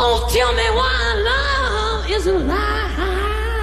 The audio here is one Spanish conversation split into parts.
Oh, tell me why love is a lie.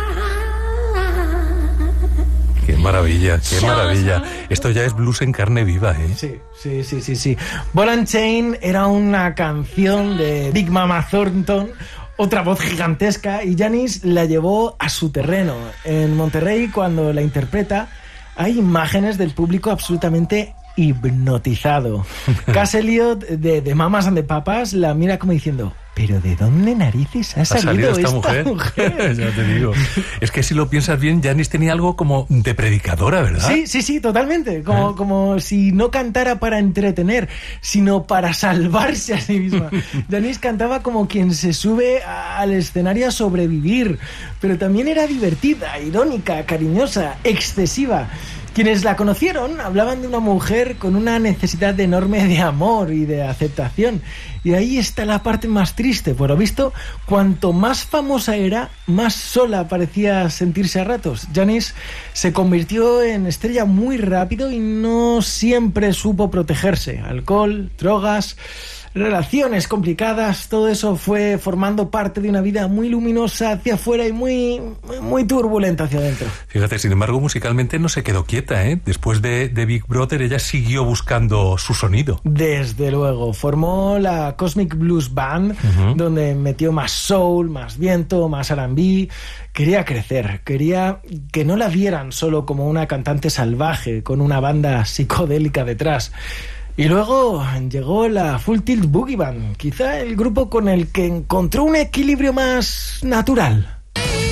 Qué maravilla, qué maravilla. Esto ya es blues en carne viva, ¿eh? Sí. Ball and Chain era una canción de Big Mama Thornton, otra voz gigantesca, y Janis la llevó a su terreno. En Monterrey, cuando la interpreta, hay imágenes del público absolutamente hipnotizado. Cass Elliot de Mamas and the Papas la mira como diciendo: ¿pero de dónde narices ha salido esta mujer? Ya te digo. Es que si lo piensas bien, Janis tenía algo como de predicadora, ¿verdad? Sí, totalmente. Como si no cantara para entretener, sino para salvarse a sí misma. Janis cantaba como quien se sube al escenario a sobrevivir, pero también era divertida, irónica, cariñosa, excesiva. Quienes la conocieron hablaban de una mujer con una necesidad enorme de amor y de aceptación. Y ahí está la parte más triste. Por lo visto, cuanto más famosa era, más sola parecía sentirse a ratos. Janis se convirtió en estrella muy rápido y no siempre supo protegerse. Alcohol, drogas, relaciones complicadas, todo eso fue formando parte de una vida muy luminosa hacia afuera y muy turbulenta hacia adentro. Fíjate, sin embargo, musicalmente no se quedó quieta, ¿eh? Después de Big Brother, ella siguió buscando su sonido. Desde luego, formó la Cosmic Blues Band, donde metió más soul, más viento, más R&B. Quería crecer, quería que no la vieran solo como una cantante salvaje con una banda psicodélica detrás. Y luego llegó la Full Tilt Boogie Band, quizá el grupo con el que encontró un equilibrio más natural.